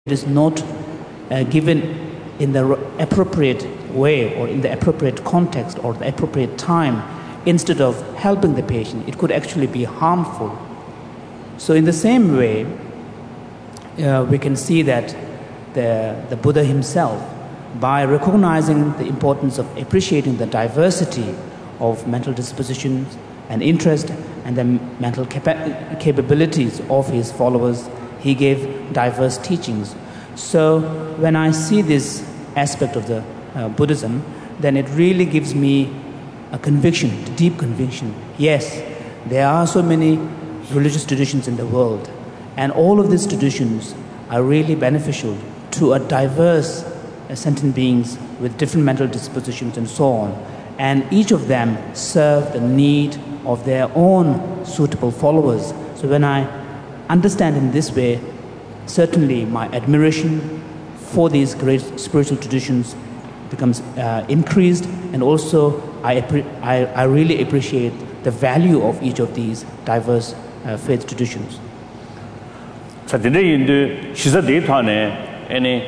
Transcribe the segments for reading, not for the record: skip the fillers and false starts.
it is not given in the appropriate way or in the appropriate context or the appropriate time, instead of helping the patient, it could actually be harmful. So in the same way, we can see that the Buddha himself, by recognizing the importance of appreciating the diversity of mental dispositions and interest and the mental capabilities of his followers, he gave diverse teachings. So when I see this aspect of the Buddhism, then it really gives me a conviction, a deep conviction. Yes, there are so many religious traditions in the world, and all of these traditions are really beneficial to a diverse sentient beings with different mental dispositions and so on. And each of them serve the need of their own suitable followers. So when I understand in this way, certainly my admiration for these great spiritual traditions becomes increased, and also I really appreciate the value of each of these diverse faith traditions. 자, 인도 시사 데이터네 아니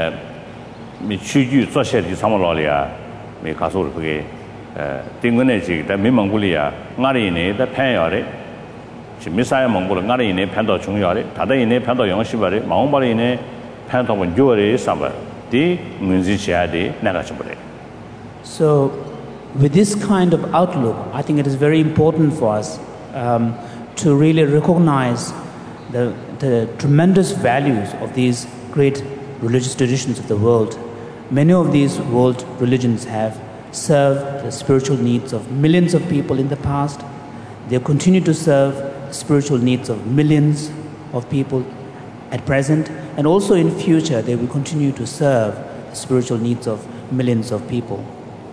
미 추주 조세디 사물로리아 미 가서 그게 띵근에 지다 미망불이야 나리네 다 편여래 미사야 몽골 나리네 편도 중요하래 다다이네 편도 영시바래 마음바리네 편도 조어래 삼바 디 문지시아디 나가쳐버래. So with this kind of outlook, I think it is very important for us to really recognize the tremendous values of these great religious traditions of the world. Many of these world religions have served the spiritual needs of millions of people in the past. They continue to serve the spiritual needs of millions of people at present, and also in future they will continue to serve the spiritual needs of millions of people.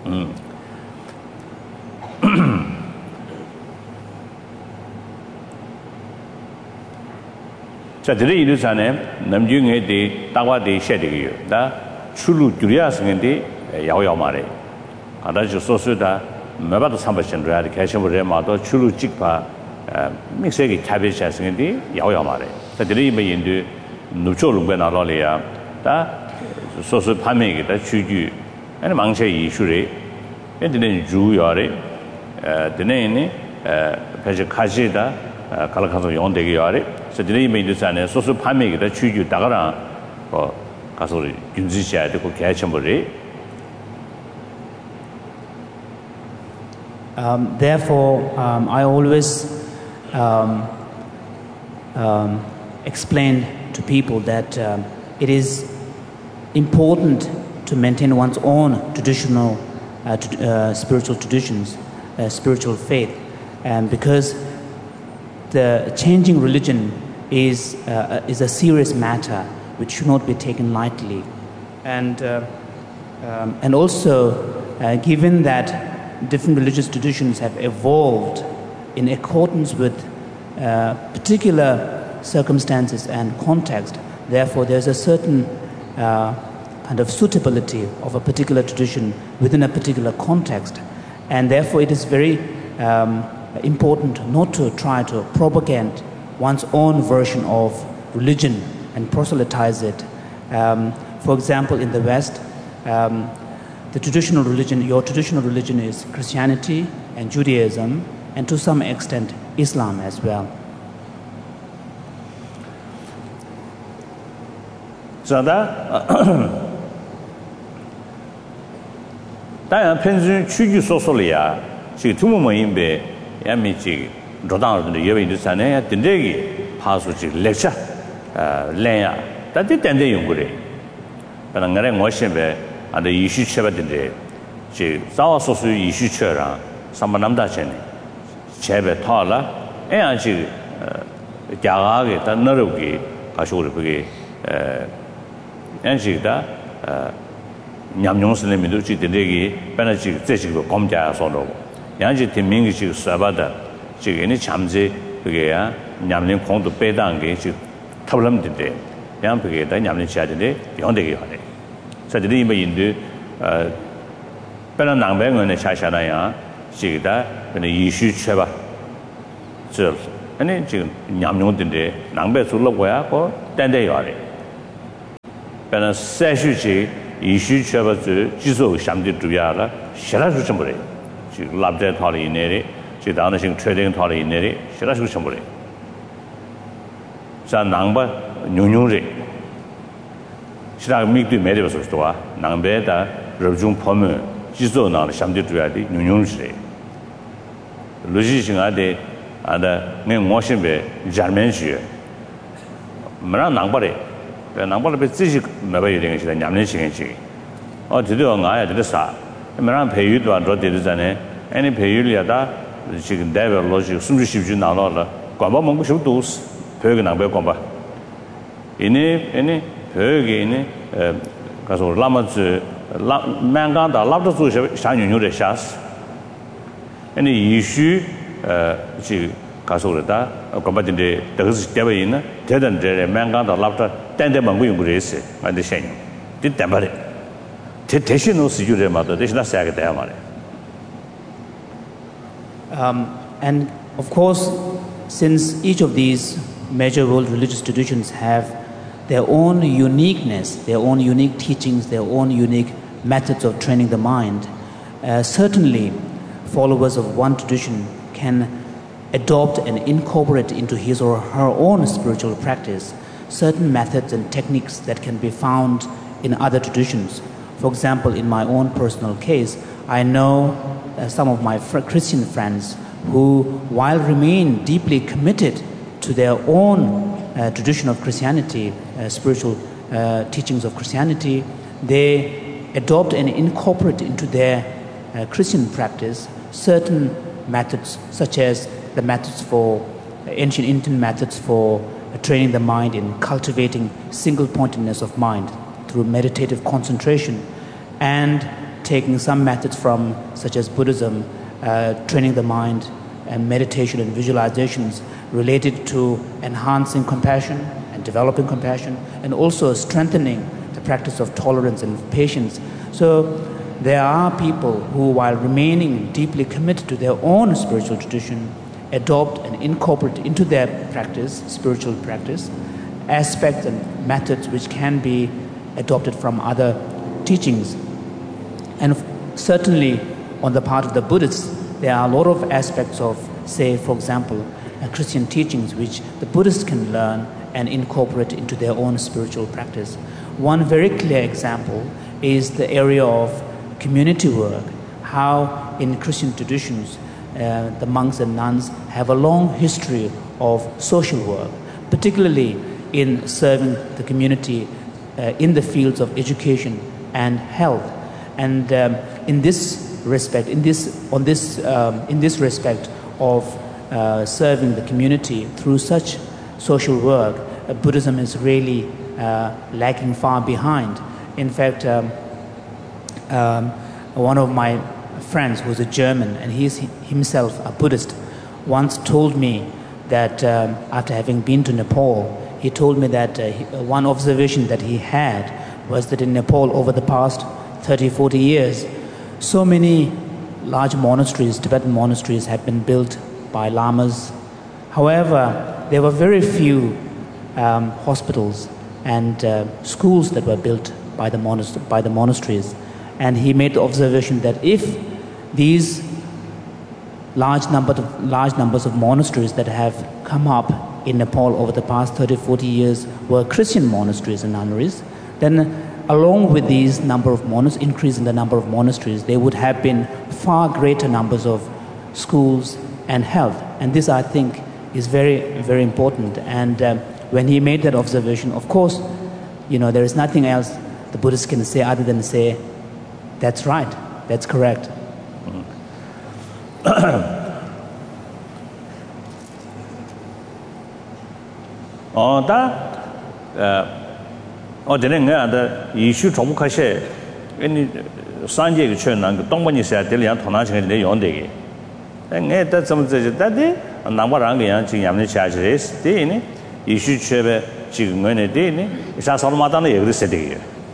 자, 들이 이르잖아요. 남중에 대 따와대 셔되기요. 나 출루 줄이야스는데 야오야 말해. 가다지 소수다 매바도 삼바신로야 개셔버려 마도 출루 찍파 믹스에게 캐비샤스는데 야오야 말해. 자, 들이 이메인도 누초롱배 나라리야. 다 소수 판매게 다 주주 아니 망세 이슈래. 엔드는 주요래. 드네니 배제 가지다 갈라가서 용되게 요래. 저들이 메이드산에 소수 판매기다 주주 다가라 가서 윤지시야 되고 개천벌이. Therefore, I always explain to people that it is important to maintain one's own traditional spiritual traditions, spiritual faith, and because the changing religion is a serious matter which should not be taken lightly, and also given that different religious traditions have evolved in accordance with particular circumstances and context, therefore there's a certain kind of suitability of a particular tradition within a particular context, and therefore it is very important not to try to propagate one's own version of religion and proselytize it. For example, in the West, the traditional religion, your traditional religion is Christianity and Judaism, and to some extent Islam as well. 자다 다양 편준 추주 소설이야. 지금 두모모인배 야미지 로당으로 예배인들산에 된대기 파수지 렉처 랭야 다들 된대 연구래. 그러나 뭐시베 안데 이슈 쳐봤는데 지 자와소수 이슈 쳐라 삼만남다전에 제배 타라 애아지 야가게 다 너르기 가시오를 그게 엔시다 냠용스네미도 지들에게 변하지 제식으로 검자서로 양지 팀민이 지금 사바다 지금 잠재 그게야 냠린 공도 빼다한 게 지금 탑람인데 양 그게다 냠린 지하인데 연대게 하네. 저들이 이메인도 변한 낭뱅은 차샤나야 지금다 근데 이슈 쳐봐. 저 아니 지금 냠용인데 낭배 줄러 거야 그 딴데 요래. 배는 세슈지 이슈 쳐버지 지속 상대 주야라 싫어서 좀 그래. 지금 랍데 탈이 내리 지금 다나싱 트레이딩 탈이 내리 싫어서 좀 그래. 자 낭바 뉴뉴리 싫어 미도 매려서 좋아. 낭배다 러중 포면 지속 나는 상대 주야디 뉴뉴리 로지싱아데 아다 내 모신베 자르멘시 뭐라 낭바래 낭바를 베지 매바이 되는 시대 냠는 시간이 드디어 나야 되겠어 뭐라 배유도 안 되잖아요 아니 배유리야다 지금 대별 로지 숨지 쉽지 나눠라 관바 먹고 싶도 배가 낭배 관바 이니 배가 이니 가서 라마즈 만간다 라브도 주셔 상윤유의 샤스 아니 이슈 지 가서다 관바진데 더스 대바이나 대단데 만간다 라브도 땡대 먹고 용그레스 안데 셴 뒷담바래 대신으로 쓰주래 마도 대신나 사게 돼야 말이야. And of course, since each of these major world religious traditions have their own uniqueness, their own unique teachings, their own unique methods of training the mind, certainly followers of one tradition can adopt and incorporate into his or her own spiritual practice certain methods and techniques that can be found in other traditions. For example, in my own personal case, I know some of my Christian friends who, while remain deeply committed to their own tradition of Christianity, spiritual teachings of Christianity, they adopt and incorporate into their Christian practice certain methods, such as the methods for ancient Indian methods for training the mind in cultivating single-pointedness of mind through meditative concentration, and taking some methods from, such as Buddhism, training the mind and meditation and visualizations related to enhancing compassion and developing compassion, and also strengthening the practice of tolerance and patience. So there are people who, while remaining deeply committed to their own spiritual tradition, adopt and incorporate into their practice, spiritual practice, aspects and methods which can be adopted from other teachings. And certainly on the part of the Buddhists, there are a lot of aspects of, say, for example, Christian teachings which the Buddhists can learn and incorporate into their own spiritual practice. One very clear example is the area of community work, how in Christian traditions the monks and nuns have a long history of social work, particularly in serving the community in the fields of education and health. And in this respect, in this respect of serving the community through such social work, Buddhism is really lagging far behind. In fact, one of my friends who's a German, and he's himself a Buddhist, once told me that after having been to Nepal, he told me that one observation that he had was that in Nepal over the past 30-40 years, so many large monasteries, Tibetan monasteries, have been built by lamas. However, there were very few hospitals and schools that were built by the monasteries. And he made the observation that if these large numbers of monasteries that have come up in Nepal over the past 30-40 years were Christian monasteries and nunneries, then along with these increase in the number of monasteries, there would have been far greater numbers of schools and health. And this, I think, is very, very important. And when he made that observation, of course, there is nothing else the Buddhists can say other than say, that's right, that's correct. 어제는 내가 이슈 정복하셔 아니 산지에 최난 그 동반이셔야 될 양 통나시게 내 용되게 내가 좀 저다데 남바랑 그냥 지금 얌는 차지레스 되네 이슈 최베 지금 거네 되네 사설마다는 얘기를 세대게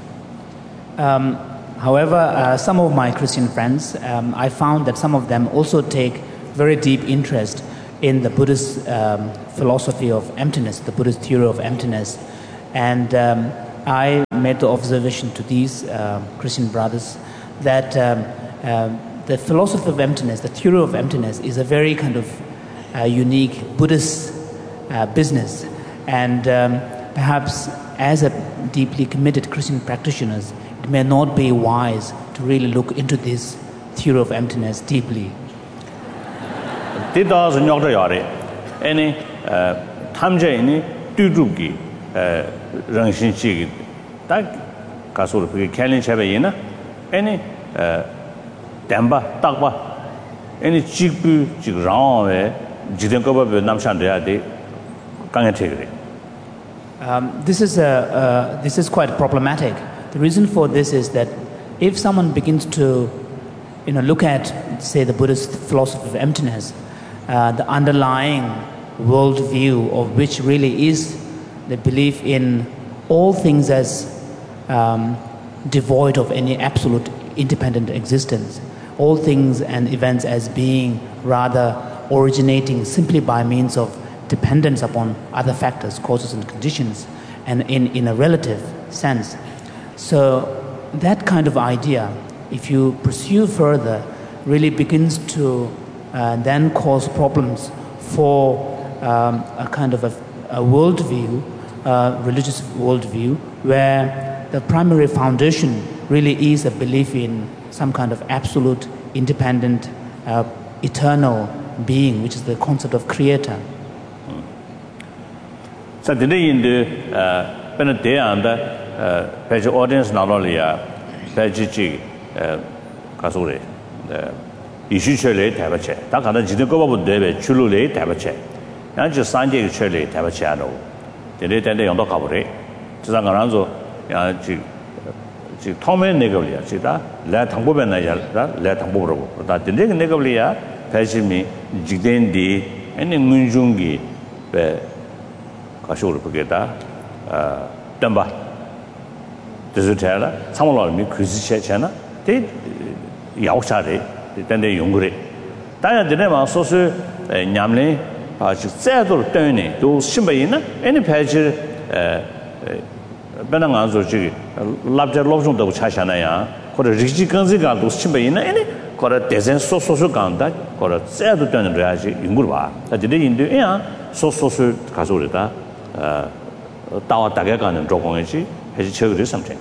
However, some of my Christian friends, I found that some of them also take very deep interest in the Buddhist philosophy of emptiness, the Buddhist theory of emptiness. And I made the observation to these Christian brothers that the philosophy of emptiness, the theory of emptiness, is a very kind of unique Buddhist business. And perhaps as a deeply committed Christian practitioners, it may not be wise to really look into this theory of emptiness deeply. Any Tamjani Tuduki Rangshin Chig, that Castle Kalin Chavayina, any Damba, Takwa, any Chigbu, Chigrang, Jidankoba, Namshandria, Kangatigri. This is quite problematic. The reason for this is that if someone begins to look at, say, the Buddhist philosophy of emptiness, the underlying worldview of which really is the belief in all things as devoid of any absolute independent existence, all things and events as being rather originating simply by means of dependence upon other factors, causes and conditions, and in a relative sense. So that kind of idea, if you pursue further, really begins to then cause problems for a kind of a worldview, religious worldview, where the primary foundation really is a belief in some kind of absolute, independent, eternal being, which is the concept of creator. So today in the day and the page audience not only page Kasuri, the issue chile tabache, Takana Jidogo Debe, Chulule tabache, and just Sanjay Chile tabachano. The day and the Yondo Kabure, Zangaranzo, Tome Negolia, Chita, let Hambubena, let Hamburo, that the Negolia, Pajimi, Jidendi, and in Munjungi, Kashur Pugeta, Damba, Desutella, some of me, Christian Chana, they Yaushade, then they Yungre. Diana Dinema, so Yamley, Settle Tony, those Shimbaina, any page Benanganzo, Labja Lovon of Chashanaya, or a Rigi Ganziga, those Shimbaina, any, or a Dezen social ganda, or a Settle Tony Raji, Yungurva, that the day in the air, so Kasurita. Tawa Tagakan and Drogongi, has chosen something.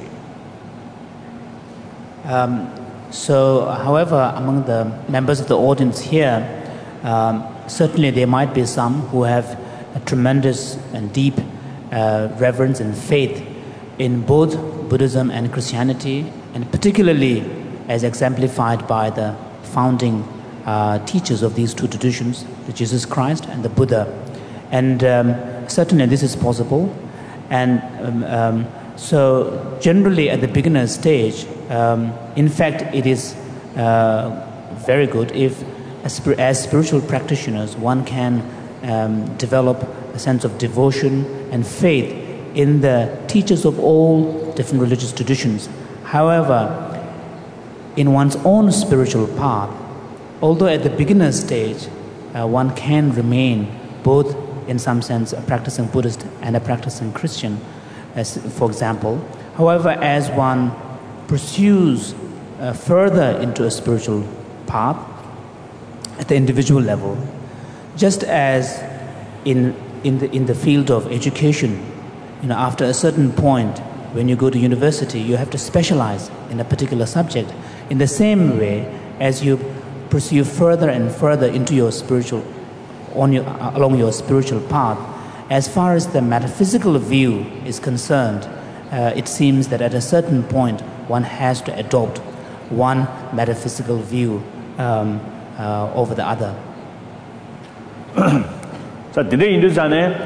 So, however, among the members of the audience here, certainly there might be some who have a tremendous and deep reverence and faith in both Buddhism and Christianity, and particularly as exemplified by the founding teachers of these two traditions, the Jesus Christ and the Buddha. And certainly this is possible. And so generally at the beginner stage, in fact, it is very good if, as spiritual practitioners, one can develop a sense of devotion and faith in the teachers of all different religious traditions. However, in one's own spiritual path, although at the beginner stage, one can remain both in some sense a practicing Buddhist and a practicing Christian, as for example. However, as one pursues further into a spiritual path at the individual level, just as in the field of education, after a certain point when you go to university, you have to specialize in a particular subject. In the same way, as you pursue further and further into your along your spiritual path, as far as the metaphysical view is concerned, it seems that at a certain point one has to adopt one metaphysical view over the other. So today in this Nyamlin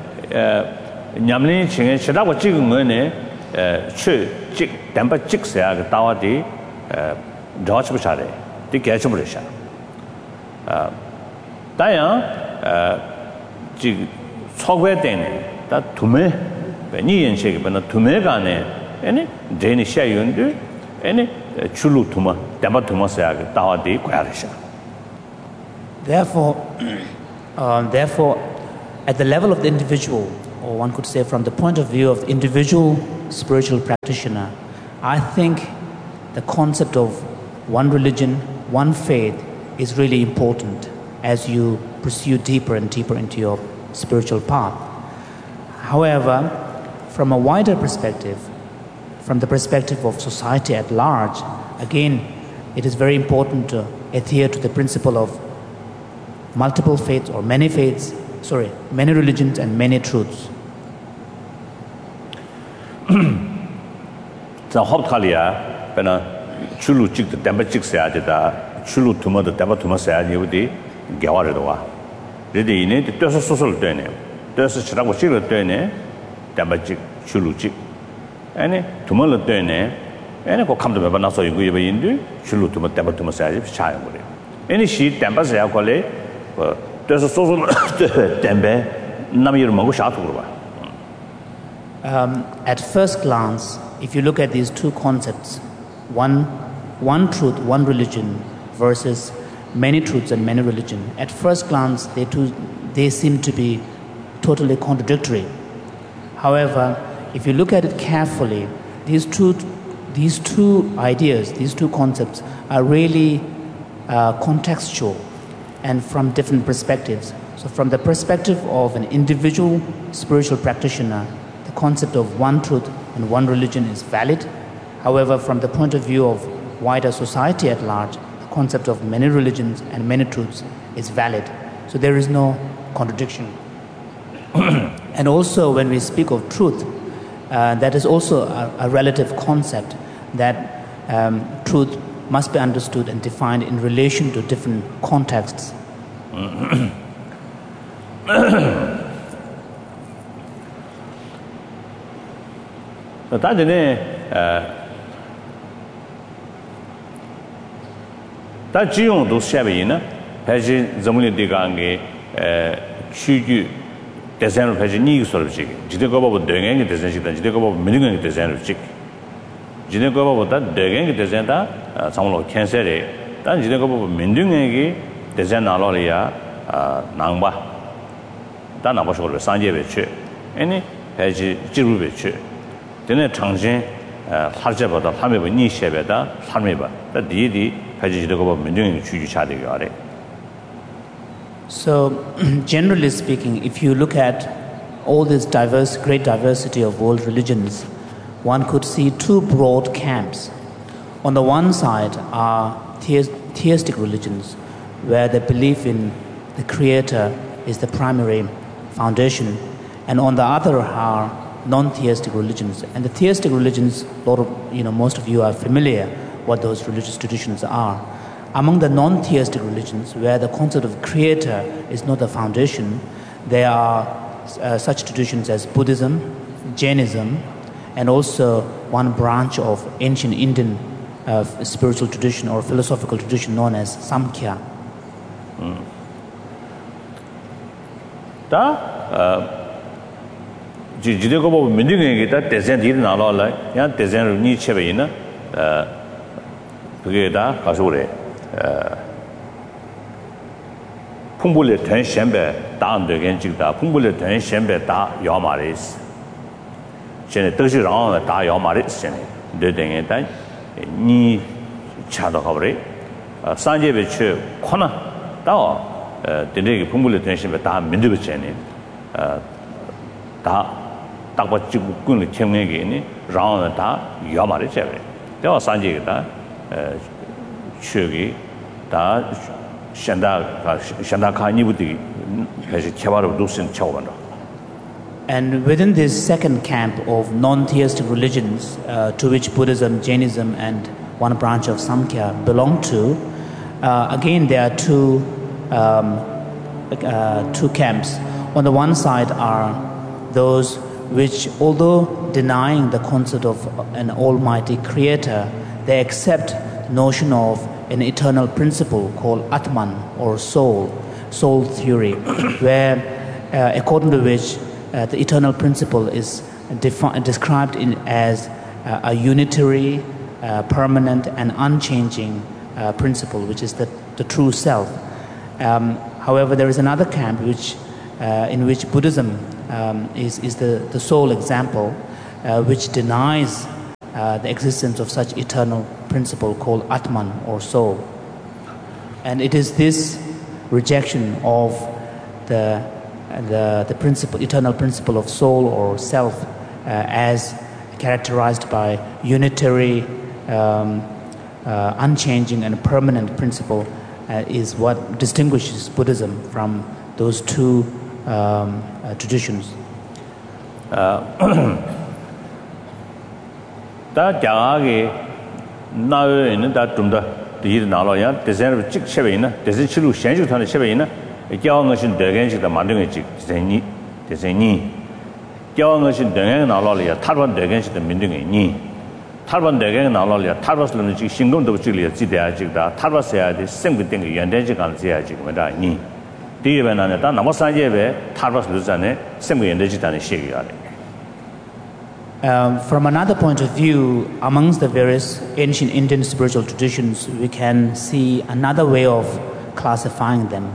Ching, Shadawa Chigun, Chik, Temper Chiksea, Tawati, George Bashare, the Kachabrisha. Diane, Chogwe Dane, that Tume, Benny and Shake, but not Tumegane, any Danish Shayundu, any Chulu Tuma, Damatuma Sag, Tawadi, Quarisha. Therefore, at the level of the individual or one could say from the point of view of the individual spiritual practitioner, I think the concept of one religion, one faith is really important as you pursue deeper and deeper into your spiritual path. However, from a wider perspective, from the perspective of society at large, again, it is very important to adhere to the principle of multiple faiths or many religions and many truths. 자, 합탈이야. 배나 출루 찍도 담바 찍어야 되다. 출루 투머도 담바 투머서야 되지. 개화를 와. 그런데 이내 뜻서 소설 되네. 뜻서 치라고 찍을 되네. 담바 찍 출루 찍. 아니 투머를 되네. 아니 그 감도 몇 번 나서 이거 인도 출루 투머 담바 투머서야 돼. 차요 그래. 아니 시 담바서야 걸래. 뜻서 소설 담바 남이를 먹고 샤도 그러 봐. At first glance, if you look at these two concepts, one truth, one religion versus many truths and many religion, at first glance they seem to be totally contradictory. However, if you look at it carefully, these two ideas, these two concepts are really contextual and from different perspectives. So from the perspective of an individual spiritual practitioner, the concept of one truth and one religion is valid. However, from the point of view of wider society at large, the concept of many religions and many truths is valid. So there is no contradiction. And also when we speak of truth, that is also a relative concept, that truth must be understood and defined in relation to different contexts. 다전에 다 지용도 샤베이나 배지 점물이디가게 추규 대선을 배지 니기설지 지대가 보고 대행이 대선시다 지대가 보고 민능이 대선을지 지대가 보고다 대행이 대선다 상물로 캔셀에 단 지대가 보고 민능이 대선 나로리아 낭바 다 나버셔를 산제베치 아니 배지 지루베치 되네 장진 할제보다 함에버 니셰베다 함에버 다 디디 가지지도 거 민중이 주주차되게 하래. So generally speaking, if you look at all this great diversity of world religions, one could see two broad camps. On the one side are theistic religions, where the belief in the Creator is the primary foundation, and on the other are non-theistic religions. And the theistic religions, most of you are familiar what those religious traditions are. Among the non-theistic religions, where the concept of Creator is not the foundation, there are such traditions as Buddhism, Jainism, and also one branch of ancient Indian spiritual tradition or philosophical tradition known as Samkhya. 지대가 보면 민중에게 다 대전이 나라라 야 대전을 니체베이나 그게 다 가서 그래 풍불의 전신배 다안되게 찍다 풍불의 전신배 다 야마리스 전에 뜻이랑 다 야마리스 전에 되는 게 니 차도 가버리 산제베 최 코나 다 되게 풍불의 전신배 다 민두베 전에 다 딱바 찍고 끈을 챙내게니 라운드 다 야마리 제베 대화 산제가 추기 다 샨다카니부디 그래서 개발을 놓친 차원으로. And within this second camp of non-theistic religions, to which Buddhism, Jainism, and one branch of Samkhya belong to, again there are two camps. On the one side are those which, although denying the concept of an almighty creator, they accept the notion of an eternal principle called Atman or soul theory, where according to which the eternal principle is described as a unitary, permanent and unchanging principle, which is the true self. However, there is another camp in which Buddhism is the sole example which denies the existence of such eternal principle called Atman or soul. And it is this rejection of the principle, eternal principle of soul or self as characterized by unitary, unchanging and permanent principle is what distinguishes Buddhism from those two traditions. 다 자가게 나요는 다 좀더 뒤에 나로야 대세를 직 셔베이나 대세 치료 현실탄의 셔베이나 교원 것은 대견식다 만드는 직 대세니 교원 것은 대견 나로야 탈번 대견식다 민등이 니 탈번 대견 나로야 탈버스는 직 신공도 지리야 지대야 직다 탈버스야 돼 생비된 게 연대지 간지야 지금 뭐다 니 뒤에는 다 넘어 산제베 탈버스를 전에 생비 연대지단의 시기가 From another point of view, amongst the various ancient Indian spiritual traditions, we can see another way of classifying them.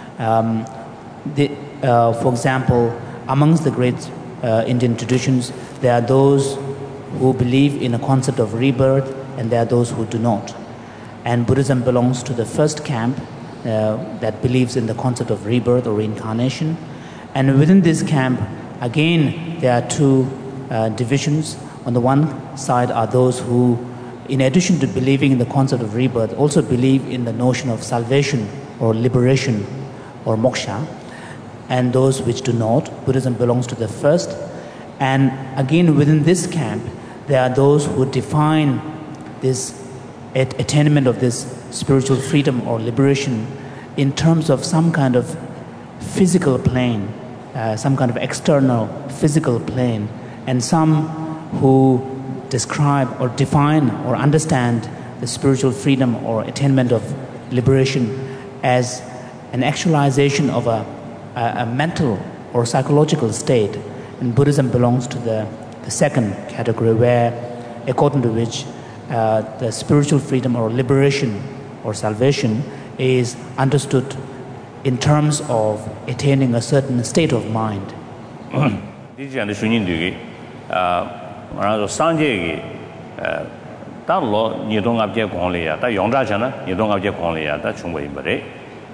For example, amongst the great Indian traditions, there are those who believe in a concept of rebirth, and there are those who do not. And Buddhism belongs to the first camp that believes in the concept of rebirth or reincarnation. And within this camp, again, there are two divisions. On the one side are those who, in addition to believing in the concept of rebirth, also believe in the notion of salvation or liberation or moksha, and those which do not. Buddhism belongs to the first. And again, within this camp, there are those who define this attainment of this spiritual freedom or liberation in terms of some kind of physical plane, some kind of external physical plane, and some who describe or define or understand the spiritual freedom or attainment of liberation as an actualization of a mental or psychological state. And Buddhism belongs to the second category, where, according to which the spiritual freedom or liberation or salvation is understood in terms of attaining a certain state of mind. 알아서 상제기 달로 니동압제 공리야 다 용자잖아 니동압제 공리야 다 충분히 말해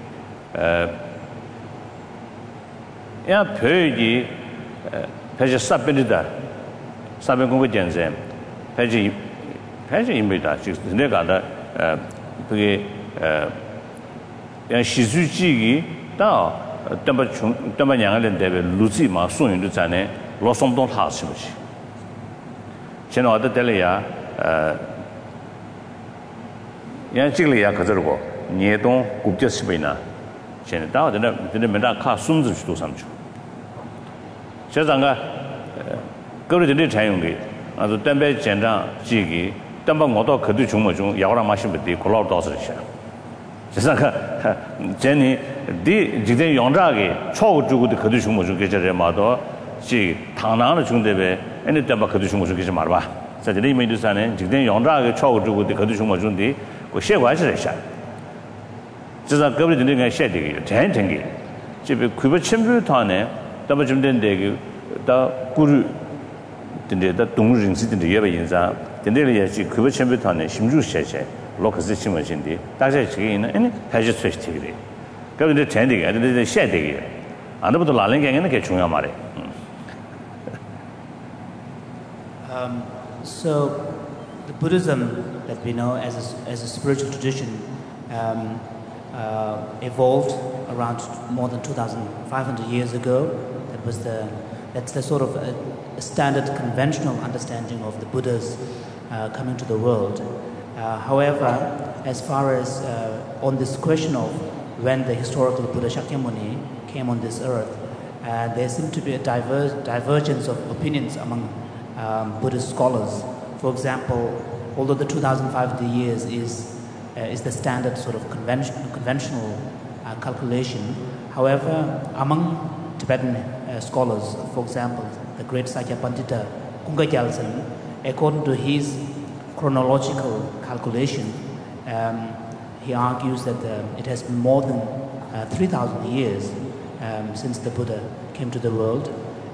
야 표기 패지 사변이다 사변 공부 전제 패지 임비다 지금 내가다 그게 야 시주지기 다 담바 양을 대비 루지마 소윤도 전에 로송동 하시듯이 저는 어디 때려야 양직이야 그저고 니동 국제시비나 저는 다들 맨날 카 숨즈도 삼죠 저장가 거르들이 자용게 아주 담배 전장 지기 담바 모두 그도 중모중 야오라 마시베디 콜라우도스르샤 저장가 제니 디 지대 용자게 초고 주고도 그도 중모중 계절에 마도 지 당나는 중대배 애네 때바 그도 중모중 계절 말봐 자들이 메두산에 지대 용자게 초고 주고도 그도 중모중디 그 셰과시르샤 저자 거버들이 그 셰되게 전전게 집에 구버 첨부탄에 담바 좀 된데 다 구르 근데 다 동르인시든데 예배 인자 근데를 예지 구버 첨부탄에 심주 셰셰 로커스 심어진디 다시 지기는 애네 다시 스위치되게 그런데 전되게 근데 셰되게 안도부터 라랭게는 게 중요한 말이에요. So the Buddhism that we know as a spiritual tradition evolved around more than 2,500 years ago. That's the sort of a standard conventional understanding of the Buddhas coming to the world. However, as far as on this question of when the historical Buddha Shakyamuni came on this earth, there seemed to be a divergence of opinions among Buddhist scholars. For example, although the 2,500 years is the standard sort of conventional calculation, however, among Tibetan scholars, for example, the great Sakya Pandita Kunga Gyaltsen, according to his chronological calculation, he argues that it has been more than 3,000 years since the Buddha came to the world,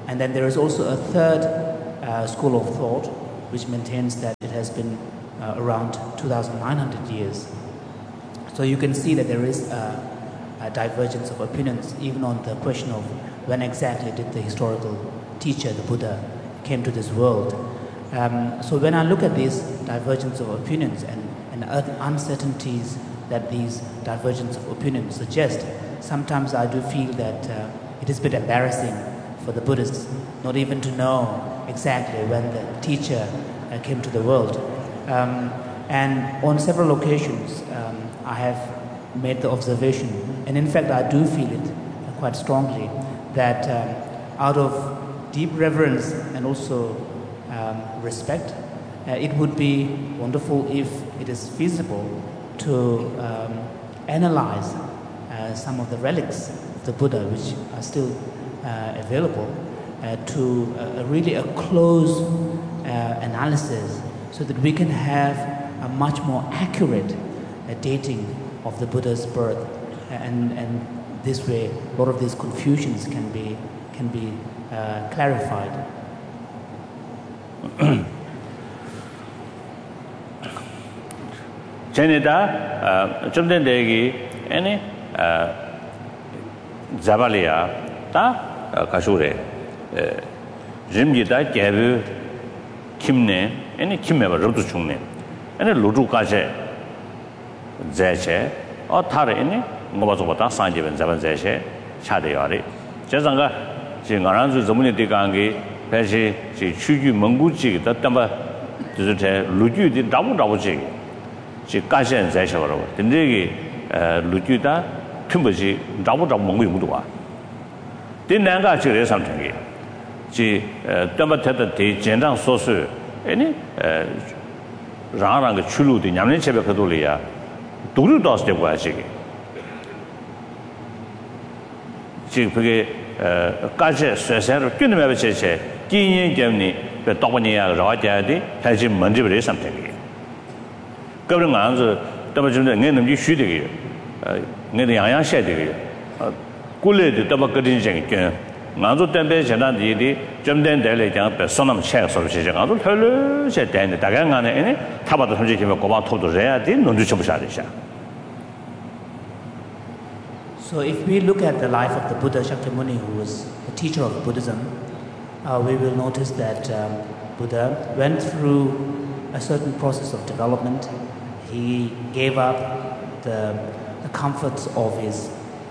And then there is also a third school of thought which maintains that it has been around 2,900 years. So you can see that there is a divergence of opinions even on the question of when exactly did the historical teacher, the Buddha, came to this world. So when I look at these divergence of opinions and uncertainties that these divergence of opinions suggest, sometimes I do feel that it is a bit embarrassing for the Buddhists not even to know exactly when the teacher came to the world. And on several occasions, I have made the observation, and in fact I do feel it quite strongly, that out of deep reverence and also respect, it would be wonderful if it is feasible to analyze some of the relics of the Buddha which are still available to really a close analysis, so that we can have a much more accurate dating of the Buddha's birth, and this way a lot of these confusions can be clarified. Janita, Jumden Degi, any Zabalia, Ta Kashure, Jimgita, Gabu, Kimne, any Kimeva Rutuchune, any Ludu Kaje, Zeche, or Tare, any Mobazobata, Sanjev and Zavan Zeche, Chadeyari, Jazanga, Jingaranzu, Zamuni Digangi, Peshi, Chuju Munguchi, the Tamba, Luju, the Dabu Jig. She Kashan Zasharo, the Negi Lujuda, Tumbaji, double Mungu Mudua. Didn't actually something. She Dumbatata, Jendang Sosu, any Rang Chulu, the Yamin Chebacadolia, Duru dos de Washigi. She Kasha, Sasser, Kinamavice, Kin Germany, the Topania, Rajadi, has him Mandibri something. Government answer, Tabajun, and you shoot again. Nidaya shed again. Gully the Tabakadin, Nanzo Tempe, Janadi, Jumden Dele, Sonam checks of Chicago, Hello, said Dan, the Tagan, and any Tabata Hajima to Rea, didn't know Shadisha. So if we look at the life of the Buddha Shakyamuni, who was a teacher of Buddhism, we will notice that Buddha went through a certain process of development. He gave up the comforts of his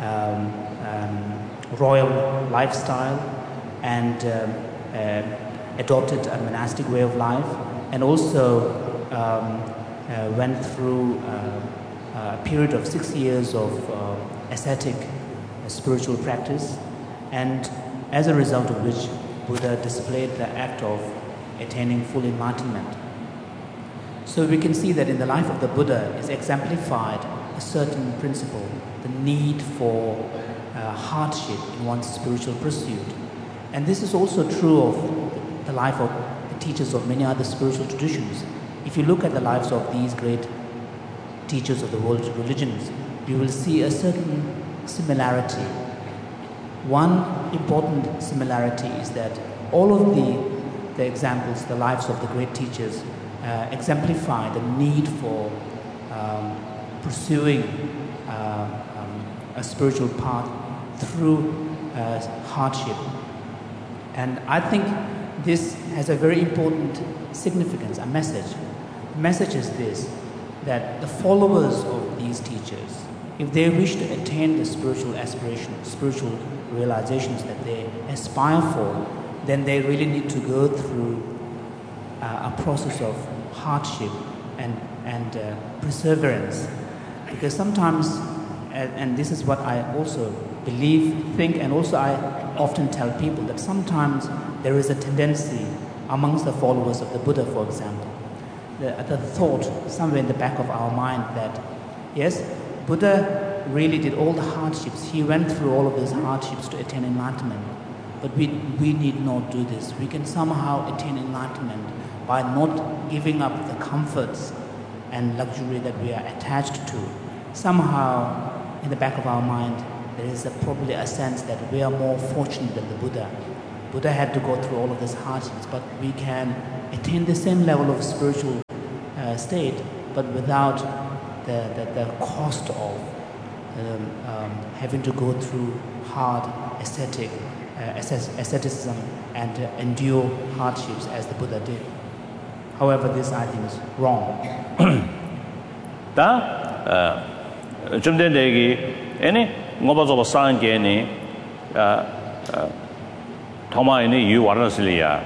royal lifestyle and adopted a monastic way of life, and also went through a period of 6 years of ascetic spiritual practice, and as a result of which Buddha displayed the act of attaining full enlightenment. So we can see that in the life of the Buddha is exemplified a certain principle, the need for hardship in one's spiritual pursuit. And this is also true of the life of the teachers of many other spiritual traditions. If you look at the lives of these great teachers of the world's religions, you will see a certain similarity. One important similarity is that all of the examples, the lives of the great teachers, exemplify the need for pursuing a spiritual path through hardship. And I think this has a very important significance, a message. The message is this, that the followers of these teachers, if they wish to attain the spiritual aspirations, spiritual realizations that they aspire for, then they really need to go through a process of hardship and perseverance. Because sometimes, and this is what I also think, and also I often tell people, that sometimes there is a tendency amongst the followers of the Buddha, for example, the thought somewhere in the back of our mind that, yes, Buddha really did all the hardships. He went through all of these hardships to attain enlightenment. But we need not do this. We can somehow attain enlightenment by not giving up the comforts and luxury that we are attached to. Somehow, in the back of our mind, there is probably a sense that we are more fortunate than the Buddha, Buddha had to go through all of these hardships, but we can attain the same level of spiritual state, but without the cost of having to go through hard asceticism and endure hardships as the Buddha did. However, this I think is wrong. 좀 전에 얘기 ngobazo sange니 토마이니 유 와라슬리아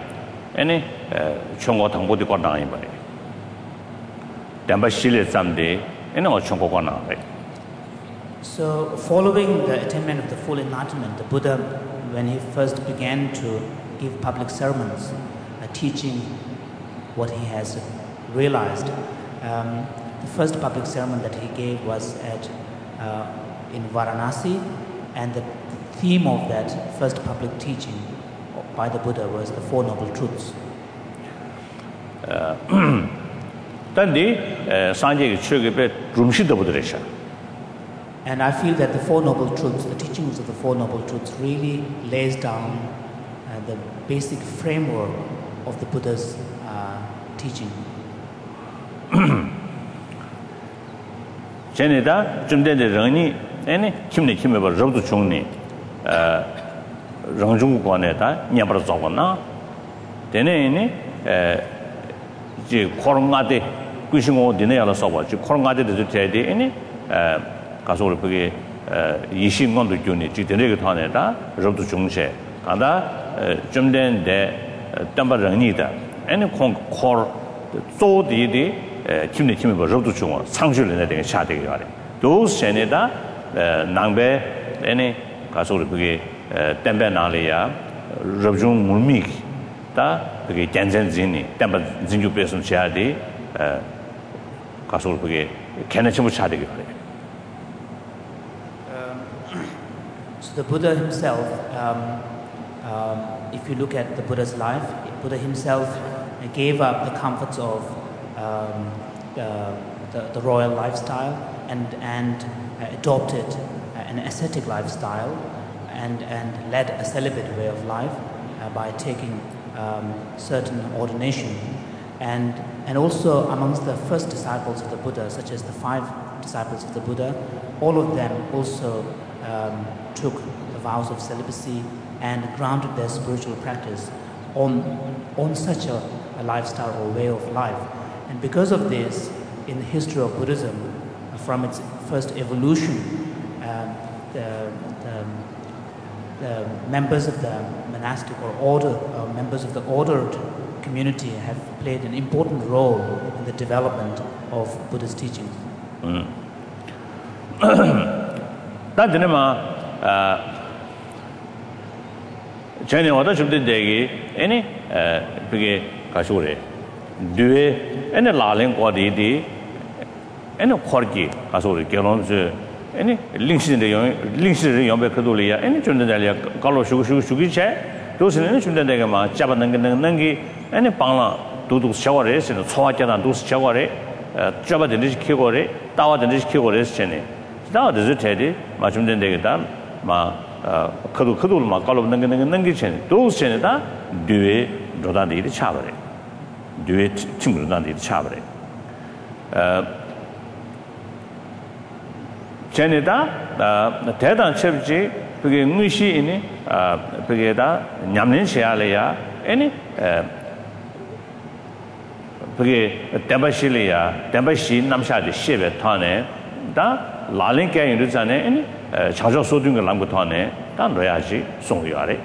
총고 당보디 거나이 바리 담바실레 잠데 총고 거나이. So following the attainment of the full enlightenment, the Buddha, when he first began to give public sermons teaching what he has realized, the first public sermon that he gave was in Varanasi, and the theme of that first public teaching by the Buddha was the Four Noble Truths. And I feel that the Four Noble Truths, the teachings of the Four Noble Truths, really lays down the basic framework of the Buddha's teaching. 제네다 좀 전에 런이 김내 버 rob도 중니 런중국관에다 냐버서 잡거나 되네니 이제 코로나데 꾸싱고 되네야로 써봐. 지 코로나데도 돼야지 가서 그게 20원도 주니 지대내게 타네다 rob도 중세 간다 좀 된데 담바런이다 콩 조디디 김내 버 rob도 중어 상실에 되게 샤되게 가래. 도스에다 낭배 가서 그게 템베 나리아 rob중 물미 다 그게 잔잔진이 템바 진주 배송 샤디 가서 그게 개내침을 샤되게 가래. So the Buddha himself, if you look at the Buddha's life, Buddha himself gave up the comforts of the royal lifestyle and adopted an ascetic lifestyle and led a celibate way of life by taking certain ordination. And also amongst the first disciples of the Buddha, such as the 5 disciples of the Buddha, all of them also took the vows of celibacy and grounded their spiritual practice on such a lifestyle or way of life. And because of this, in the history of Buddhism, from its first evolution, the members of the monastic or order, members of the ordered community have played an important role in the development of Buddha's teachings. 전에 와다 좀 되게 그게 가시오래 뒤에 라랭 거디디 코르기 가시오래 결혼스 링시의 영배 그돌이야 좀 되려 갈로 슈기체 도스는 좀 되게 막 잡는 게 방라 도도 샤워레스는 초화자단 도스 샤워레 잡아든지 키고레 따와든지 키고레스 전에 다들 제대로 맞좀 되게다 막 그도 막 갈로 넣는 게 전에 도스 전에다 뒤에 로단들이 차버려 뒤에 친구들한테 차버려 전에다 대단 첩지 그게 의시이니 그게다 냠는 시야래야 그게 대바시 남샤의 시베 타네 다 라랭께 이르잖아요 자주 소든 걸 남고 타네 다 넣어야지 송이야래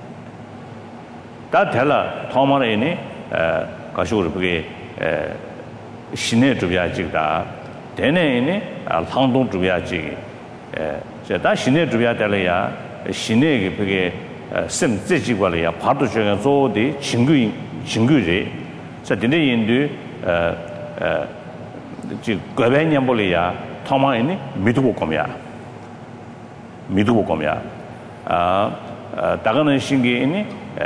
다 될라 토마레니 가시고 그게 신의 주비아지다 되네니 상동 주비아지 다 신의 주비아 될래야 신의 그게 심自己관리야 파도 중에 조디 친구지 자 근데 인도 지 거배냠볼이야 토마이니 미두고 거미야 다가는 신기이니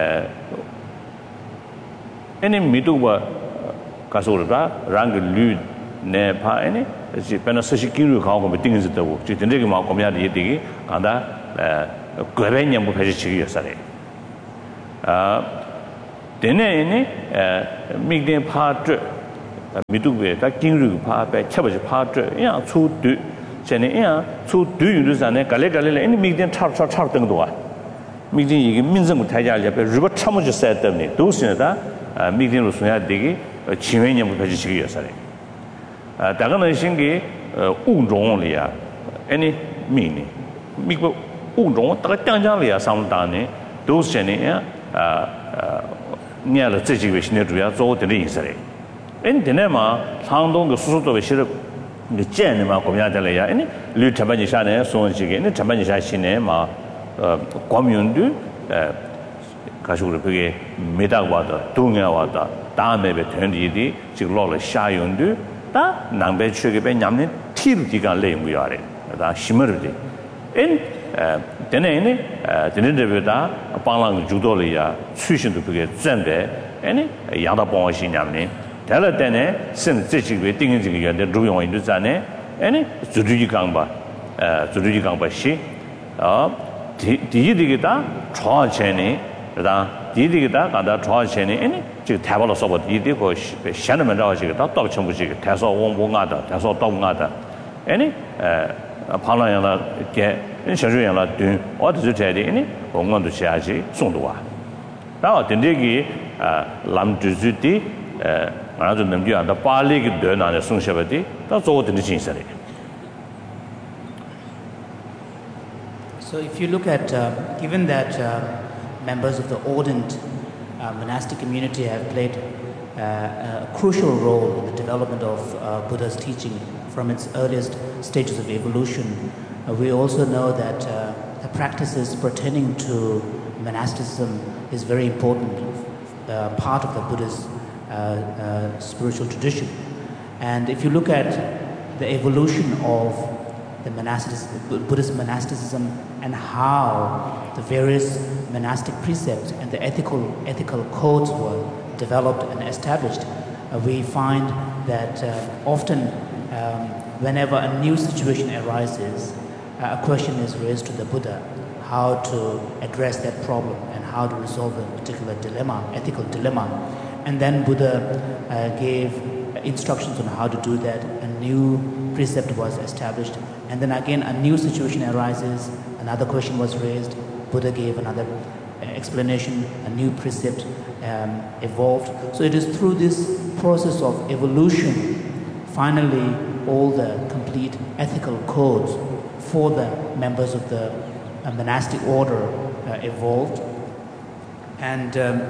미두고 가서르다 랑글 네파이니 지 페나스시키루 가고 미팅즈다고 지 근데게 막 거미야 되게 간다 거배냠보 패지치기였어요 Dene Migden Padre Miduwe, that King Pape, Chabaj Padre, yeah, 2 do, Jenny, yeah, 2 do you lose an Ecalegale, any Migden Charting Doa. Migden Minzum Taja, River Chamuja said them, those in that Migden Lusuya Digi, Chimanium Pajiki, sorry. Dagana Shingi, Undronia, any meaning. Miko Undron, Tatanjalia, some Dani, those Jenny, near the situation to be so the Linsari. In Dinema, Tandong, the Suso of the Genema Comiatelia, any Lutabanishan, so again, the Tabanisha Cinema, Commune, Kashuri, Medawata, Tunga water, Dame, 20, Chiglola Shayundu, that Nambe Sugar Yamin, Tiltiga lame we are in, that Shimmerdi. In Denene, Denevida, Palang Judolia, Susan to get Zende, any Yada Bonshi Yamni, Teledene, send Tichi with things the Ruyon in Zane, any Zuduji Gamba she, Digita, Troy Chenny, Digita, and that Troy Chenny, any Tavalos of Didi for Shannon Dr. Chamuchi, Tasso Wongata, Tasso Dongata, any Palayana get in Shariana doing what is it any or want to charge Sondua. Now the Negi Lam Duzuti, another name you and the Pali Dun and the Sunshavati, that's all the necessary. So if you look at, given that members of the ardent monastic community have played a crucial role in the development of Buddha's teaching from its earliest stages of evolution, we also know that the practices pertaining to monasticism is very important part of the Buddha's spiritual tradition. And if you look at the evolution of the Buddhist monasticism and how the various monastic precepts and the ethical codes were developed and established, we find that often whenever a new situation arises, a question is raised to the Buddha how to address that problem and how to resolve a particular dilemma, ethical dilemma. And then Buddha gave instructions on how to do that. A new precept was established. And then again, a new situation arises, another question was raised, Buddha gave another explanation, a new precept evolved. So it is through this process of evolution, finally, all the complete ethical codes for the members of the monastic order evolved. And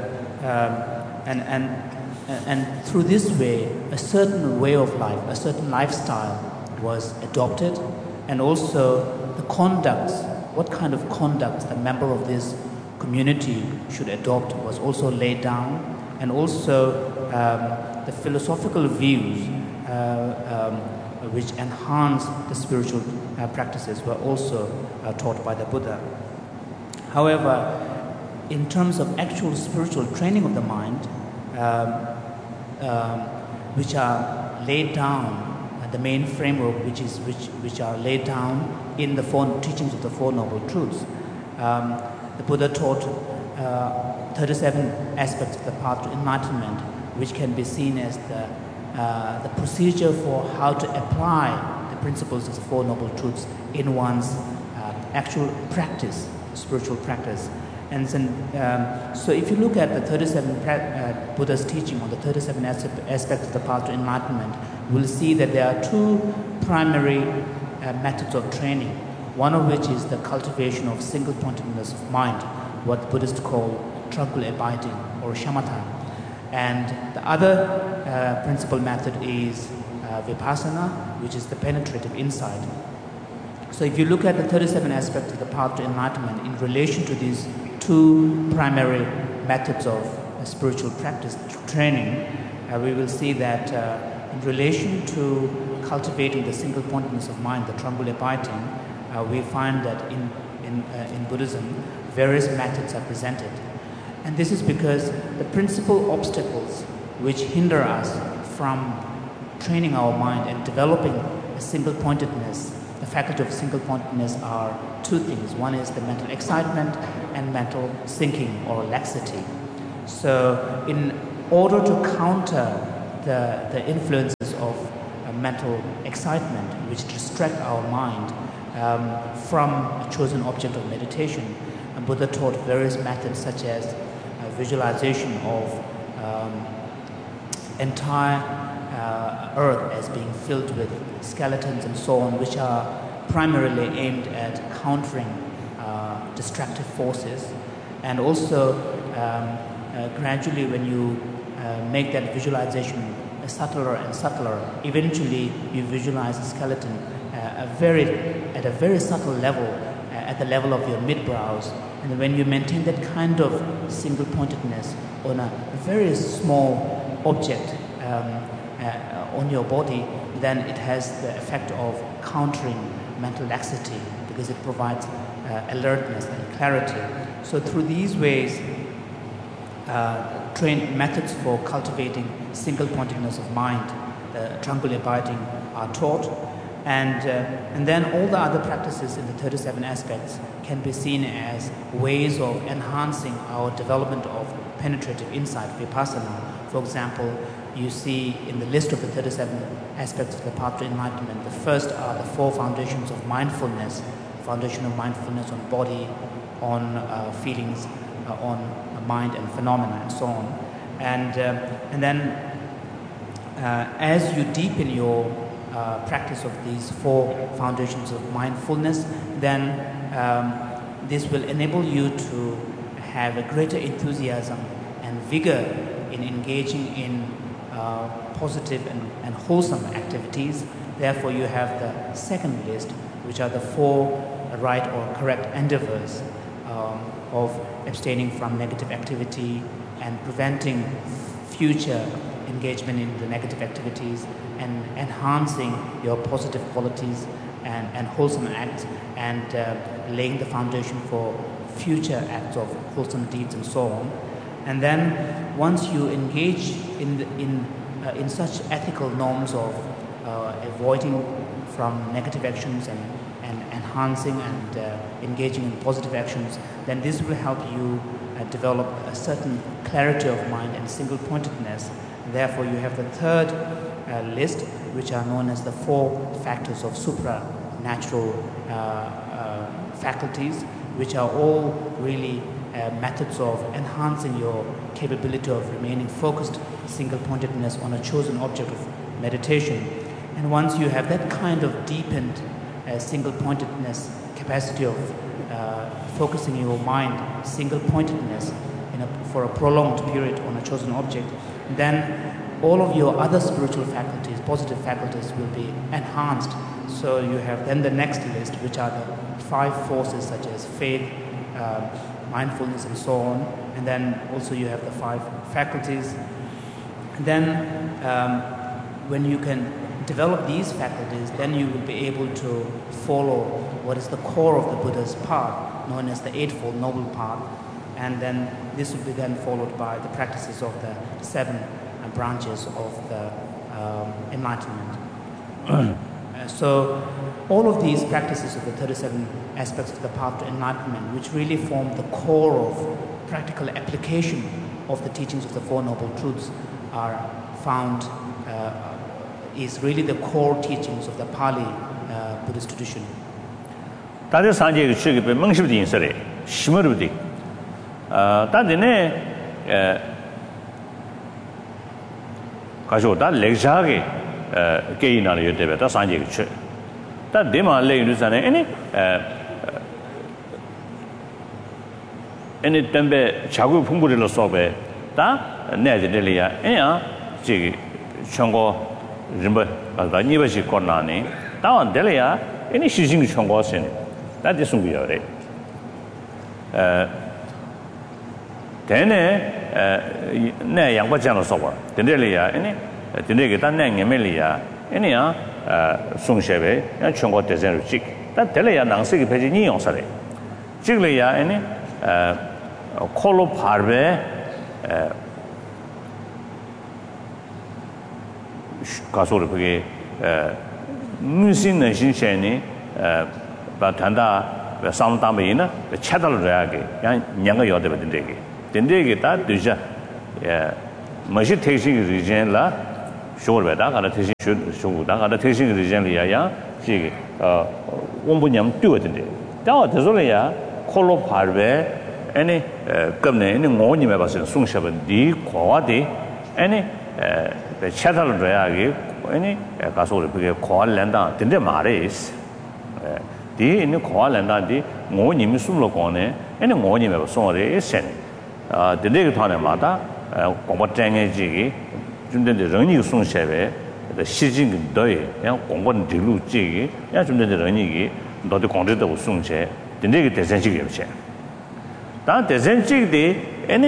through this way, a certain way of life, a certain lifestyle was adopted, and also the conducts, what kind of conducts a member of this community should adopt was also laid down, and also the philosophical views which enhance the spiritual practices were also taught by the Buddha. However, in terms of actual spiritual training of the mind, which are laid down, the main framework which are laid down in the four teachings of the Four Noble Truths. The Buddha taught 37 aspects of the path to enlightenment, which can be seen as the procedure for how to apply the principles of the Four Noble Truths in one's actual practice, spiritual practice. And then, so if you look at the 37 Buddha's teaching on the 37 aspects of the path to enlightenment, we'll see that there are two primary methods of training, one of which is the cultivation of single-pointedness of mind, what Buddhists call tranquil abiding or shamatha. And the other principal method is vipassana, which is the penetrative insight. So if you look at the 37 aspects of the path to enlightenment in relation to these two primary methods of spiritual practice training, we will see that in relation to cultivating the single-pointedness of mind, the tranquil abiding, we find that in Buddhism, various methods are presented. And this is because the principal obstacles which hinder us from training our mind and developing a single-pointedness the faculty of single-pointedness are two things. One is the mental excitement and mental sinking or laxity. So in order to counter the influences of mental excitement, which distract our mind from a chosen object of meditation, Buddha taught various methods such as visualization of entire earth as being filled with skeletons and so on, which are primarily aimed at countering destructive forces. And also gradually when you make that visualization subtler and subtler, eventually you visualize the skeleton at a very subtle level, at the level of your mid-brows. And when you maintain that kind of single-pointedness on a very small object on your body, then it has the effect of countering mental laxity because it provides alertness and clarity. So through these ways, trained methods for cultivating single-pointedness of mind, tranquilly abiding, are taught. And then all the other practices in the 37 aspects can be seen as ways of enhancing our development of penetrative insight, vipassana. For example, you see in the list of the 37 aspects of the path to enlightenment, the first are the 4 foundations of mindfulness, foundation of mindfulness on body, on feelings, on mind and phenomena and so on. And then as you deepen your practice of these 4 foundations of mindfulness, then this will enable you to have a greater enthusiasm and vigor in engaging in positive and wholesome activities. Therefore, you have the second list, which are the 4 right or correct endeavors of abstaining from negative activity and preventing future engagement in the negative activities and enhancing your positive qualities and wholesome acts and laying the foundation for future acts of wholesome deeds and so on. And then once you engage in such ethical norms of avoiding from negative actions and enhancing and engaging in positive actions, then this will help you develop a certain clarity of mind and single-pointedness. Therefore, you have the third list, which are known as the 4 factors of supranatural faculties, which are all really methods of enhancing your capability of remaining focused, single-pointedness on a chosen object of meditation. And once you have that kind of deepened single-pointedness capacity of focusing your mind, single-pointedness for a prolonged period on a chosen object, then all of your other spiritual faculties, positive faculties, will be enhanced. So you have then the next list, which are the 5 forces such as faith, mindfulness and so on. And then also you have the 5 faculties. And then when you can develop these faculties, then you will be able to follow what is the core of the Buddha's path, known as the Eightfold Noble Path. And then this will be then followed by the practices of the 7 branches of the enlightenment. So all of these practices of the 37 aspects of the path to enlightenment, which really form the core of practical application of the teachings of the 4 Noble Truths, are found, is really the core teachings of the Pali Buddhist tradition. 다들 산지에 취급해 멍십디 인설에 심어르디 다들네 가지고 다 렉자게 게이나를 여대베 다 산지에 취 다 데마 레이르잖아요. 애니 덤베 자구 풍부리로 써베 다 내들이야 애야 저기 청고 림바 다 니버시 코나니 다원 될이야 애니 시징 청고선 다 대송이요래 대네 내 양과장을 써봐 된들이야 애니 된데게 다 내게멜이야 애니야 송셰베 야 청고 대전을 찍다 될이야 낭색이 배진이 용사래 찍을이야 애니 콜로 파르베 가소를 그게 무슨 신신이 Batanda, Samtamina, the Chattel Ragi, younger Yoda Dendegi. Dendegi, that Duja, Mashi tasting region la, sure, but I tasting should, that tasting region, ya, she, Wombunyam do it in there. Now, the Zolia, Colo Parve, any governor, any morning members in Sungshaban, D, Quadi, any the Chattel Ragi, any Castle, Koal Landa, Dende Maris. The in the Koalanda, the morning Sumlocone, and the morning of Sonre is sent. The Negatana Mata, Combatang Jiggy, Jundan the Rani Sun Sheve, the Shijing Doi, and Combat Dilu Jiggy, and Jundan the Ranigi, not the content of Sunche, the negative Zenjig of Chen. That the Zenjig de any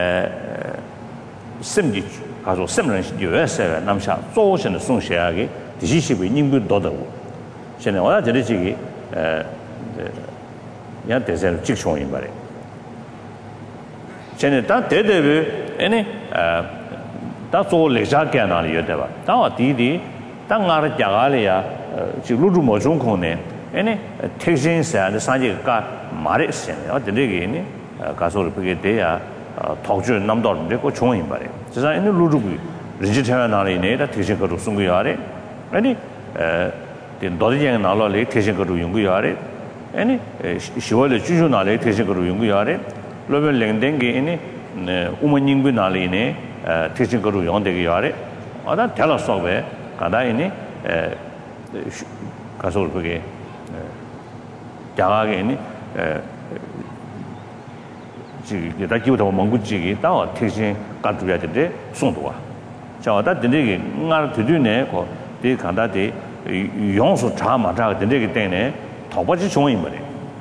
Simjich, Caso Semran US, Namsha, Soch and the Sunshiagi, the Jishibi Nimbu Dodo. General Jigi. There's a chick showing by it. Senator, any that's all Lezakan on Yoteva. Now, Didi, Tangar Jagalia, Chiludu Mojunkone, any Texans and the Sanjay got Maris and the Ligini, Castle Pigetea, Tokyo Namdor, they go showing by it. So, any Ludubi, Vegetarian Alinata, teaching to Sungiare, any the Dodging Nala Lake Tashin to Yunguyare, any Shivala Jujuna Lake Tashin to Yunguyare, Lovel Lendengi, any Umaningunaline, Tashin to Yondegiare, or that tell us of it, Kadaini, Casol Pugay, Jagani, that you to Monguchi, now teaching country at the day, Sundua. So that the digging, not to do neck or the Kandati. You also trauma the negative Tobaji showing money.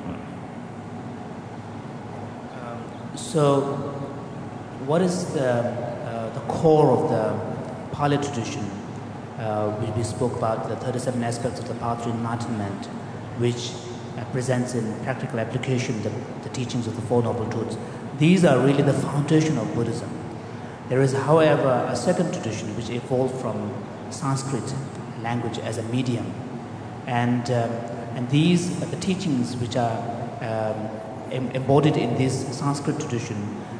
So, what is the core of the Pali tradition, which we spoke about, the 37 aspects of the Path to Enlightenment, which presents in practical application the teachings of the Four Noble Truths? These are really the foundation of Buddhism. There is, however, a second tradition which evolved from Sanskrit language as a medium, and these are the teachings which are embodied in this Sanskrit tradition.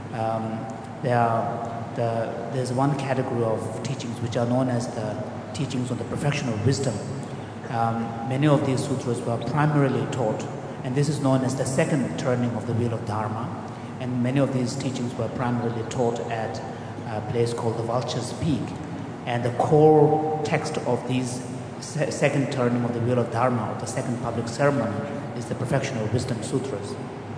There's one category of teachings which are known as the teachings on the perfection of wisdom. Many of these sutras were primarily taught, and this is known as the second turning of the wheel of Dharma, and many of these teachings were primarily taught at a place called the Vulture's Peak. And the core text of these second turning of the wheel of Dharma, or the second public ceremony, is the Perfection of Wisdom Sutras.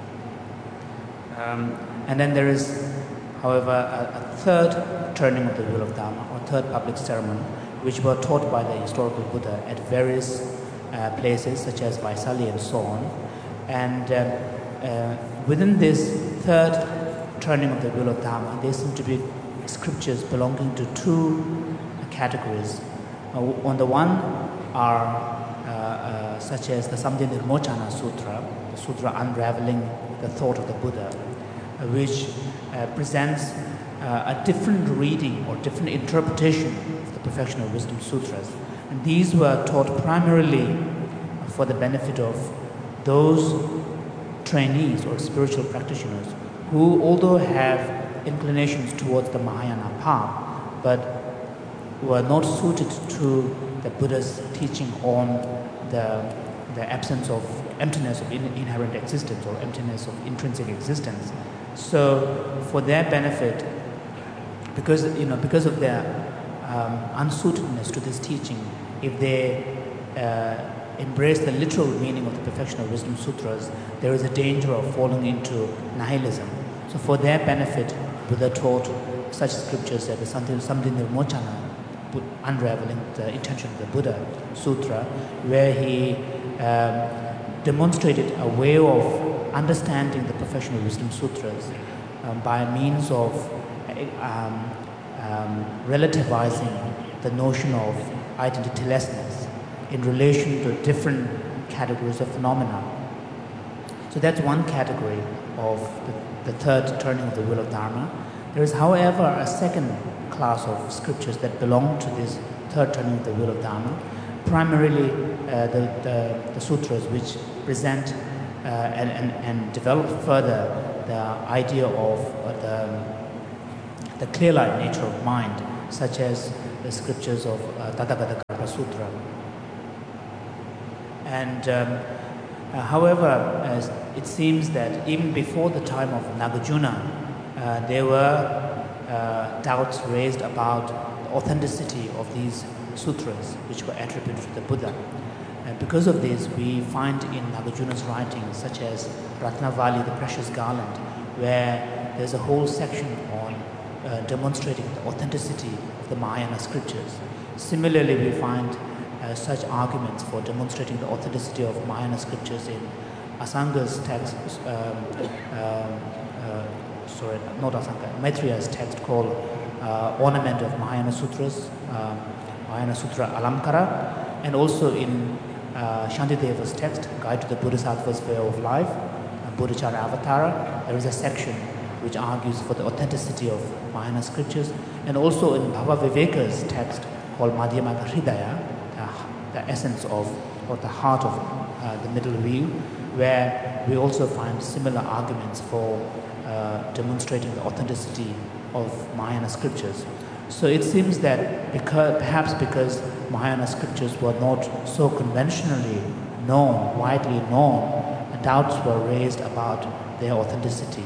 And then there is, however, a third turning of the wheel of Dharma, or third public ceremony, which were taught by the historical Buddha at various places, such as Vaisali and so on. And within this third turning of the wheel of Dharma, there seem to be scriptures belonging to two categories. On the one are such as the Samdhi Nirmochana Sutra, the sutra unraveling the thought of the Buddha, which presents a different reading or different interpretation of the Perfection of Wisdom Sutras. And these were taught primarily for the benefit of those trainees or spiritual practitioners who, although have inclinations towards the Mahayana path, but were not suited to the Buddha's teaching on the absence of emptiness of inherent existence or emptiness of intrinsic existence. So, for their benefit, because of their unsuitedness to this teaching, if they embrace the literal meaning of the Perfection of Wisdom Sutras, there is a danger of falling into nihilism. So, for their benefit, Buddha taught such scriptures as the Samdhi Nirmochana, unraveling the intention of the Buddha Sutra, where he demonstrated a way of understanding the Perfection of Wisdom Sutras by means of relativizing the notion of identitylessness in relation to different categories of phenomena. So that's one category of the third turning of the wheel of Dharma. There is, however, a second class of scriptures that belong to this third turning of the wheel of Dharma, primarily the sutras which present and develop further the idea of the clear-light nature of mind, such as the scriptures of Tathagata Kalpa Sutra. And however, it seems that even before the time of Nagarjuna, there were doubts raised about the authenticity of these sutras which were attributed to the Buddha. And because of this, we find in Nagarjuna's writings, such as Ratnavali, the Precious Garland, where there's a whole section on demonstrating the authenticity of the Mahayana scriptures. Similarly, we find such arguments for demonstrating the authenticity of Mahayana scriptures in Asanga's text, Maitreya's text called Ornament of Mahayana Sutras, Mahayana Sutra Alamkara, and also in Shantideva's text, Guide to the Bodhisattva's Way of Life, Bodhicharya Avatara. There is a section which argues for the authenticity of Mahayana scriptures, and also in Bhava Viveka's text called Madhyamaka Hridaya, the essence of, or the heart of the middle wheel, where we also find similar arguments for demonstrating the authenticity of Mahayana scriptures. So it seems that perhaps because Mahayana scriptures were not so conventionally known, widely known, doubts were raised about their authenticity.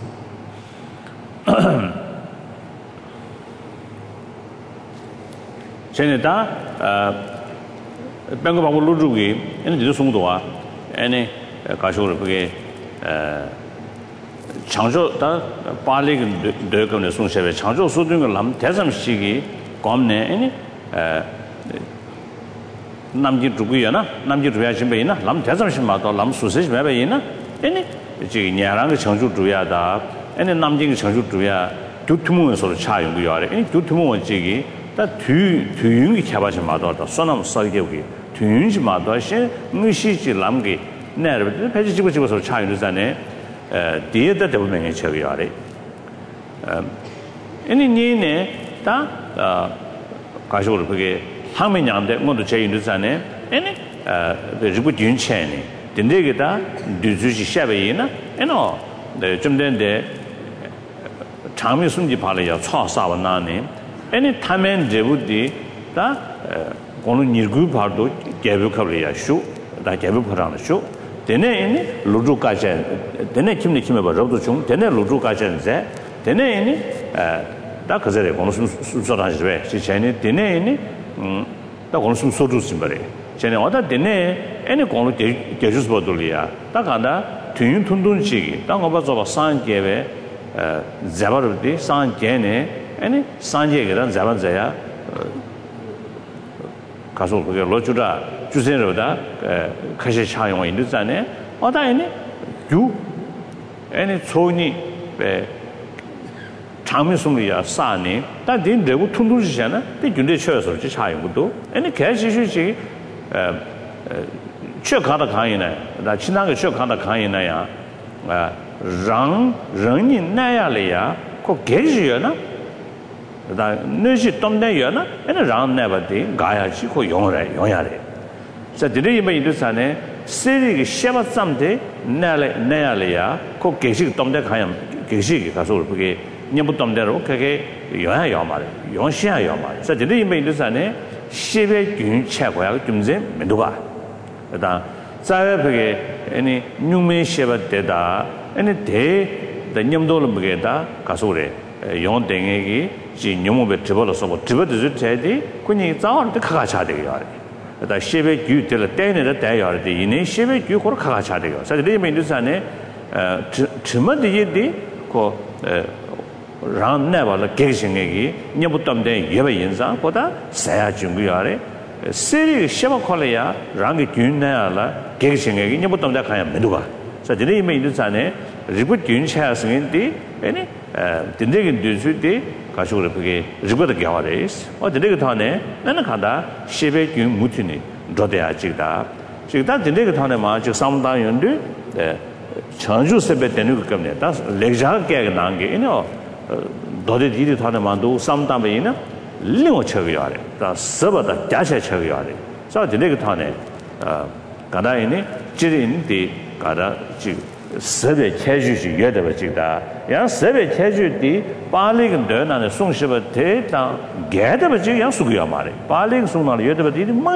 Bengal Babu Lujugi, and the Sundua, any Kashu Changzhou, Pali, Durkam, the Sun Sheve, Changzhou, Sudung, Lam, Tesam Shigi, Gomne, any Namji Druguyana, Namji Druyajimena, Lam Tesam Shimato, Lam Susish Mabayina, any Nyarang Changzhou Druyada, any Namjing Changzhou Druya, Tutumu sort of child, we are any Tutumu Jigi, that two Yungi Kabashimato, Sonam Sagiyogi, two Yunji Madoshi, Mushi Lamgi, Never, the Page was a child, dear that the women in Chaviari. Any Nene, that Kashur, how many of them want to change the Zane, any the Jibutun Chani, the Negata, Duzushi Shavina, and all the Jumden de Tamisun di Palia, Sawanani, any time and they would be that one Nirgu Pardo, Gabu Karia shoe, that Gabu Parana shoe. Then Ludu Kajan, then Kim the Kim about Robuchum, then Ludu Kajan there, then any Dakazere, Gonsu she Chani, then any the Gonsu Sotu Simbari. Chene order then any Gonu Gajus Bodulia, Takanda, Tun Tundun Chigi, Dangobas of a San Gave, Zabarudi, San Gene, any San Jagan, Zabanzaya, Castle Lochuda. Juseroda, Kashachayo in the Zane, or any, you, any Tony, Tamisumia, Sani, that didn't they would to lose Jana, the Junde Church of the child would do, any cash issue, Chokata Kaina, that Chinaga Chokata Kaina, Rang, Nayalea, Caucasiana, that Nushi Tom Dayana, and around never did, Gaia Chico Yonre. So today you may do Sane, Siri Sheva someday, Nalia, cook Gashi Tom de Kayam, Gashi, Kasul, Nibutom de Roke, Yomari, Yonshia Yomari. So today you may do Sane, Sheve Yun Chapel, Jumze, Meduba. Sabe any Nume Sheva Deda, any day, the Nyamdol Bugeta, Kasure, Yon Dengegi, she knew with Tribbles of Tribbles Teddy, when you thought the Kakachadi. The Sheve you till a ten at a day or the in a Sheve you for Kakachadi. So they may do Sane, Timothy, Ram never like Gazing Egi, Nibutam de Yavayanza, Poda, Saya Jungiare, Siri Sheva Korea, Rangi Junala, Gazing Egi, Nibutam de Kayam Meduba. So they may do Sane, Ribut Jun Chas in the any Tindig Duty. Kashurapige, Ribut Gavares, or the Legatone, Nanakada, Sheve Yun Mutini, Drodea Chida. Chida, the Legatone March, some time you do, Chanju Sebet and Nukamne, that's Leja Gaganangi, you know, Dodi Tanemando, sometime in a Limo Chaviare, the Sabata Dasha Chaviare. so the leg tone gada ini jirin di gada ji sebe cheju ji yede ba ji da yang sebe cheju di pali gen de na de song shi ba de da ge de ba ji yang su ge ma le pali song na yede ba di